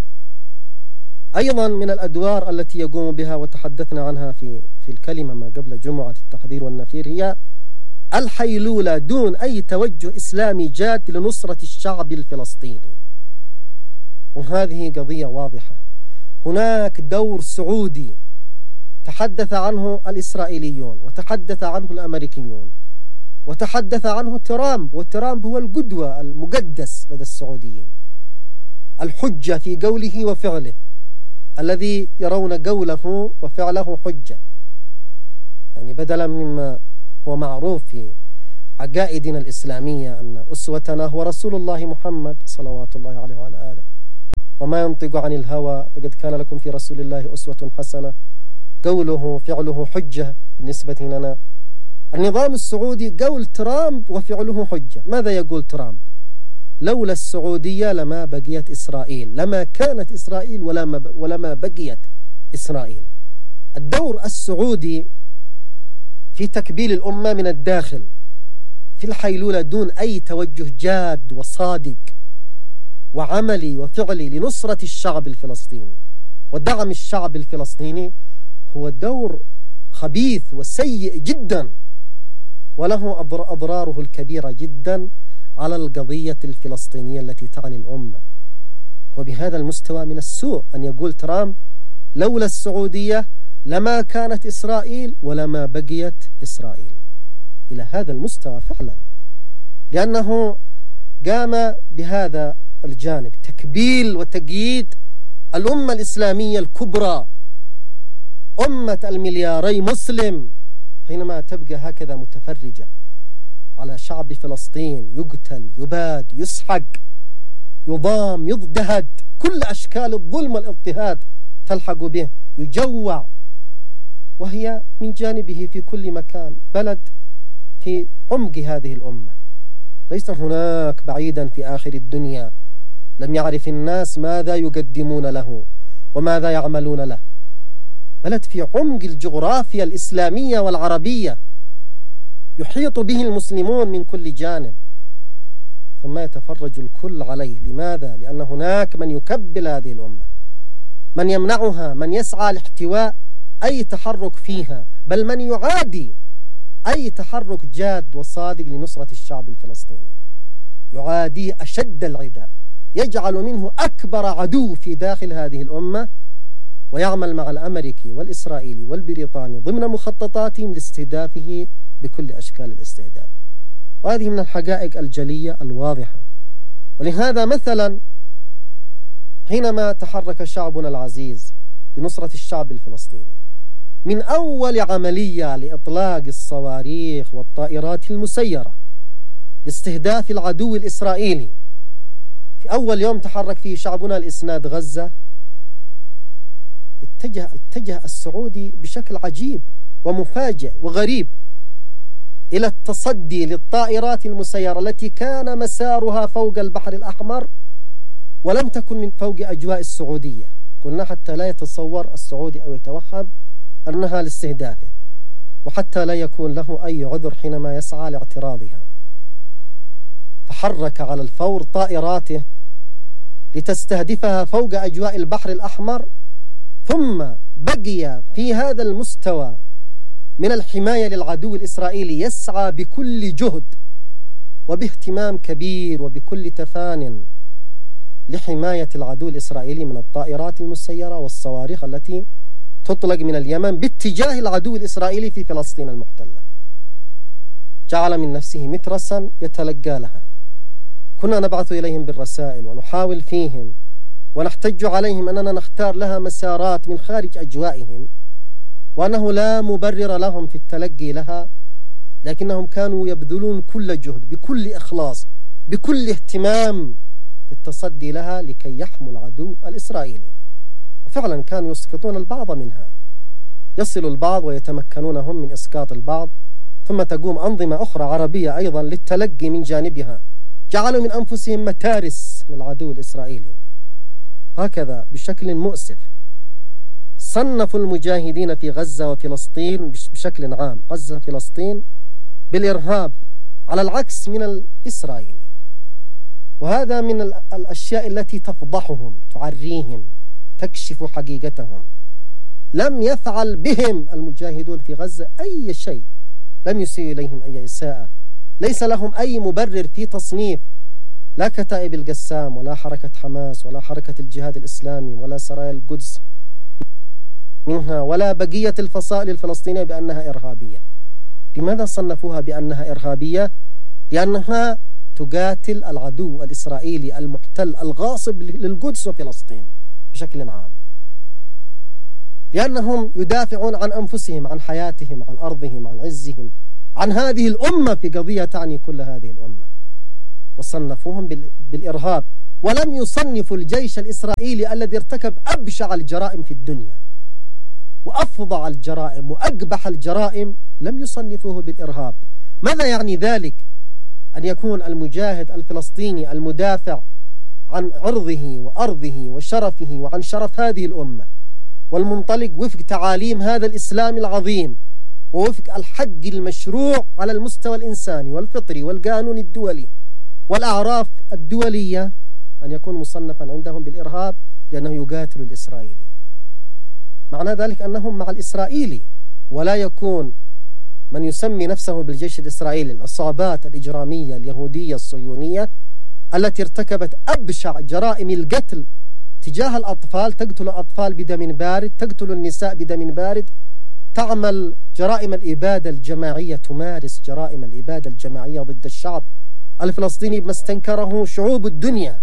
أيضا من الأدوار التي يقوم بها وتحدثنا عنها في الكلمة ما قبل جمعة التحذير والنفير، هي الحيلولة دون أي توجه إسلامي جاد لنصرة الشعب الفلسطيني. وهذه قضية واضحة. هناك دور سعودي تحدث عنه الإسرائيليون وتحدث عنه الأمريكيون وتحدث عنه ترامب، والترامب هو القدوة المقدس لدى السعوديين، الحجة في قوله وفعله، الذي يرون قوله وفعله حجة، يعني بدلا مما هو معروف في عقائدنا الإسلامية أن أسوتنا هو رسول الله محمد صلوات الله عليه وعلى آله، وما ينطق عن الهوى، لقد كان لكم في رسول الله أسوة حسنة. قوله فعله حجة بالنسبة لنا. النظام السعودي قول ترامب وفعله حجة. ماذا يقول ترامب؟ لولا السعودية لما بقيت إسرائيل، لما كانت إسرائيل ولما بقيت إسرائيل. الدور السعودي في تكبيل الأمة من الداخل في الحيلولة دون أي توجه جاد وصادق وعملي وفعلي لنصرة الشعب الفلسطيني ودعم الشعب الفلسطيني هو دور خبيث وسيء جدا، وله أضراره الكبيرة جدا على القضية الفلسطينية التي تعني الأمة. وبهذا المستوى من السوء أن يقول ترامب لولا السعودية لما كانت إسرائيل ولما بقيت إسرائيل. إلى هذا المستوى فعلا، لأنه قام بهذا الجانب تكبيل وتقييد الأمة الإسلامية الكبرى، أمة الملياري مسلم، حينما تبقى هكذا متفرجة على شعب فلسطين يقتل يباد يسحق يضام يضدهد، كل أشكال الظلم والاضطهاد تلحق به، يجوع، وهي من جانبه في كل مكان بلد في عمق هذه الأمة، ليس هناك بعيدا في آخر الدنيا لم يعرف الناس ماذا يقدمون له وماذا يعملون له، بلد في عمق الجغرافيا الإسلامية والعربية يحيط به المسلمون من كل جانب، ثم يتفرج الكل عليه. لماذا؟ لأن هناك من يكبل هذه الأمة، من يمنعها، من يسعى لاحتواء أي تحرك فيها، بل من يعادي أي تحرك جاد وصادق لنصرة الشعب الفلسطيني، يعاديه أشد العداء، يجعل منه أكبر عدو في داخل هذه الأمة، ويعمل مع الأمريكي والإسرائيلي والبريطاني ضمن مخططاتهم لاستهدافه بكل أشكال الاستهداف. وهذه من الحقائق الجلية الواضحة. ولهذا مثلا حينما تحرك شعبنا العزيز لنصرة الشعب الفلسطيني، من أول عملية لإطلاق الصواريخ والطائرات المسيرة لاستهداف العدو الإسرائيلي، في أول يوم تحرك فيه شعبنا لإسناد غزة، اتجه السعودي بشكل عجيب ومفاجئ وغريب إلى التصدي للطائرات المسيرة التي كان مسارها فوق البحر الأحمر ولم تكن من فوق أجواء السعودية. قلنا حتى لا يتصور السعودي أو يتوهم أنها لاستهدافه، وحتى لا يكون له أي عذر حينما يسعى لاعتراضها. فحرك على الفور طائراته لتستهدفها فوق أجواء البحر الأحمر، ثم بقي في هذا المستوى من الحماية للعدو الإسرائيلي يسعى بكل جهد وباهتمام كبير وبكل تفان لحماية العدو الإسرائيلي من الطائرات المسيرة والصواريخ التي تطلق من اليمن باتجاه العدو الإسرائيلي في فلسطين المحتلة. جعل من نفسه مترسا يتلقى لها. كنا نبعث إليهم بالرسائل ونحاول فيهم ونحتج عليهم أننا نختار لها مسارات من خارج أجوائهم، وأنه لا مبرر لهم في التلقي لها، لكنهم كانوا يبذلون كل جهد بكل إخلاص بكل اهتمام في التصدي لها لكي يحموا العدو الإسرائيلي. وفعلا كانوا يسقطون البعض منها، يصل البعض ويتمكنون هم من إسقاط البعض، ثم تقوم أنظمة أخرى عربية أيضا للتلقي من جانبها، جعلوا من أنفسهم متارس للعدو الإسرائيلي. هكذا بشكل مؤسف صنفوا المجاهدين في غزة وفلسطين بشكل عام، غزة وفلسطين، بالإرهاب على العكس من الإسرائيلي. وهذا من الأشياء التي تفضحهم، تعريهم، تكشف حقيقتهم. لم يفعل بهم المجاهدون في غزة أي شيء، لم يسيء إليهم أي إساءة، ليس لهم أي مبرر في تصنيف لا كتائب القسام ولا حركة حماس ولا حركة الجهاد الإسلامي ولا سرايا القدس منها ولا بقية الفصائل الفلسطينية بأنها إرهابية. لماذا صنفوها بأنها إرهابية؟ لأنها تقاتل العدو الإسرائيلي المحتل الغاصب للقدس وفلسطين بشكل عام، لأنهم يدافعون عن أنفسهم، عن حياتهم، عن أرضهم، عن عزهم، عن هذه الأمة في قضية تعني كل هذه الأمة. وصنفوهم بالإرهاب، ولم يصنفوا الجيش الإسرائيلي الذي ارتكب أبشع الجرائم في الدنيا وأفظع الجرائم وأقبح الجرائم، لم يصنفوه بالإرهاب. ماذا يعني ذلك؟ أن يكون المجاهد الفلسطيني المدافع عن عرضه وأرضه وشرفه وعن شرف هذه الأمة والمنطلق وفق تعاليم هذا الإسلام العظيم ووفق الحق المشروع على المستوى الإنساني والفطري والقانون الدولي والأعراف الدولية، أن يكون مصنفا عندهم بالإرهاب لأنه يقاتل الإسرائيلي. معنى ذلك أنهم مع الإسرائيلي، ولا يكون من يسمي نفسه بالجيش الإسرائيلي العصابات الإجرامية اليهودية الصهيونية التي ارتكبت أبشع جرائم القتل تجاه الأطفال، تقتل الأطفال بدم بارد، تقتل النساء بدم بارد، تعمل جرائم الإبادة الجماعية، تمارس جرائم الإبادة الجماعية ضد الشعب الفلسطيني بما استنكره شعوب الدنيا،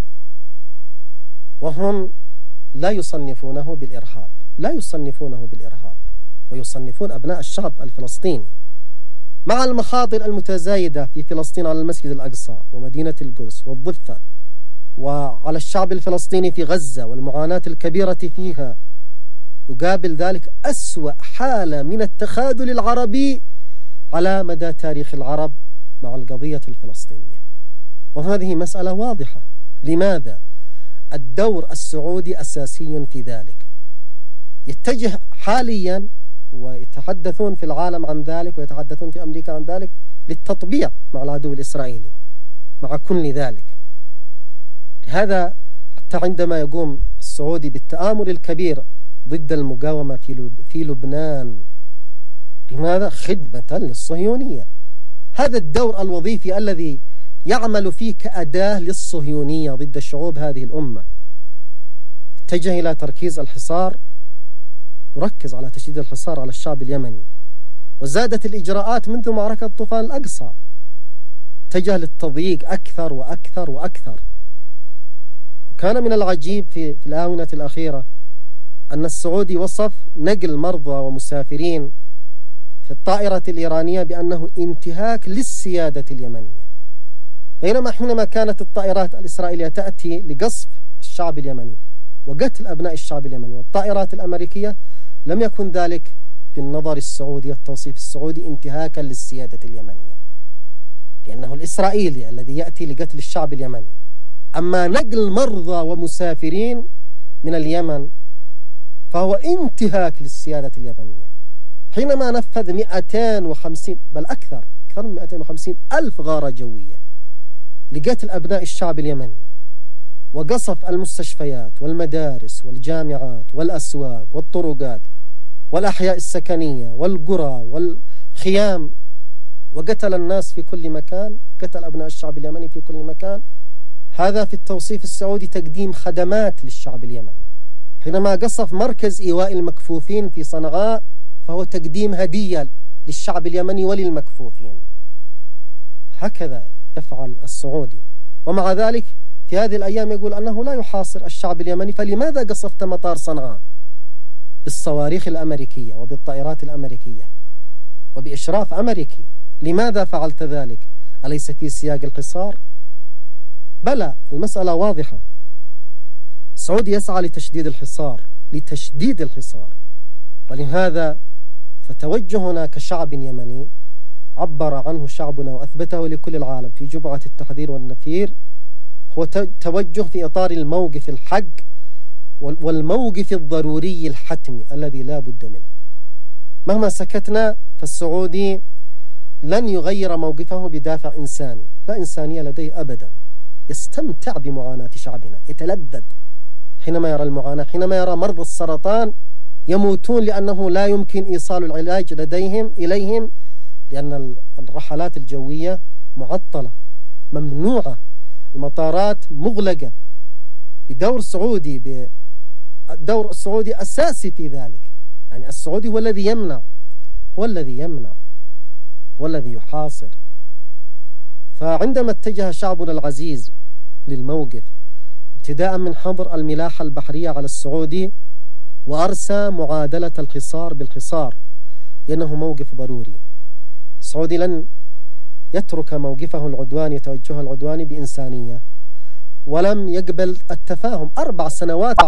وهم لا يصنفونه بالإرهاب، لا يصنفونه بالإرهاب، ويصنفون أبناء الشعب الفلسطيني مع المخاطر المتزايدة في فلسطين على المسجد الأقصى ومدينة القدس والضفة، وعلى الشعب الفلسطيني في غزة والمعاناة الكبيرة فيها. يقابل ذلك أسوأ حالة من التخاذل العربي على مدى تاريخ العرب مع القضية الفلسطينية، وهذه مسألة واضحة. لماذا؟ الدور السعودي أساسي في ذلك. يتجه حاليا ويتحدثون في العالم عن ذلك، ويتحدثون في أمريكا عن ذلك، للتطبيع مع العدو الإسرائيلي مع كل ذلك. لهذا حتى عندما يقوم السعودي بالتآمر الكبير ضد المقاومة في لبنان، لماذا؟ خدمة للصهيونية. هذا الدور الوظيفي الذي يعمل فيه كأداة للصهيونية ضد شعوب هذه الأمة. اتجه إلى تركيز الحصار، يركز على تشديد الحصار على الشعب اليمني، وزادت الإجراءات منذ معركة طوفان الأقصى، اتجه للتضييق أكثر وأكثر وأكثر. وكان من العجيب في الآونة الأخيرة أن السعودي وصف نقل مرضى ومسافرين في الطائرة الإيرانية بأنه انتهاك للسيادة اليمنية، بينما حينما كانت الطائرات الإسرائيلية تأتي لقصف الشعب اليمني وقتل أبناء الشعب اليمني، والطائرات الأمريكية لم يكن ذلك بالنظر السعودي والتوصيف السعودي انتهاكا للسيادة اليمنية، لأنه الإسرائيلي الذي يأتي لقتل الشعب اليمني. أما نقل مرضى ومسافرين من اليمن فهو انتهاك للسيادة اليمنية. حينما نفذ 250 بل أكثر من 250 ألف غارة جوية لقتل أبناء الشعب اليمني، وقصف المستشفيات والمدارس والجامعات والأسواق والطرقات والأحياء السكنية والقرى والخيام، وقتل الناس في كل مكان، قتل أبناء الشعب اليمني في كل مكان، هذا في التوصيف السعودي تقديم خدمات للشعب اليمني. حينما قصف مركز إيواء المكفوفين في صنعاء فهو تقديم هدية للشعب اليمني وللمكفوفين. هكذا يفعل السعودي. ومع ذلك في هذه الأيام يقول أنه لا يحاصر الشعب اليمني، فلماذا قصفت مطار صنعاء بالصواريخ الأمريكية وبالطائرات الأمريكية وبإشراف أمريكي؟ لماذا فعلت ذلك؟ أليس في سياق الحصار؟ بلى، المسألة واضحة. السعودي يسعى لتشديد الحصار، ولهذا فتوجهنا كشعب يمني عبر عنه شعبنا وأثبته لكل العالم في جمعة التحذير والنفير، هو توجه في إطار الموقف الحق والموقف الضروري الحتمي الذي لا بد منه. مهما سكتنا فالسعودي لن يغير موقفه بدافع إنساني، لا إنسانية لديه أبدا. يستمتع بمعاناة شعبنا، يتلذذ حينما يرى المعاناة، حينما يرى مرضى السرطان يموتون لأنه لا يمكن إيصال العلاج إليهم لأن الرحلات الجوية معطلة ممنوعة، المطارات مغلقة. بدور سعودي، الدور السعودي أساسي في ذلك، يعني السعودي هو الذي يمنع، هو الذي يحاصر. فعندما اتجه شعبنا العزيز للموقف ابتداء من حظر الملاحة البحرية على السعودي، وأرسى معادلة الحصار بالحصار لأنه موقف ضروري، السعودي لن يترك موقفه العدواني، توجهه العدواني بإنسانية، ولم يقبل التفاهم 4 سنوات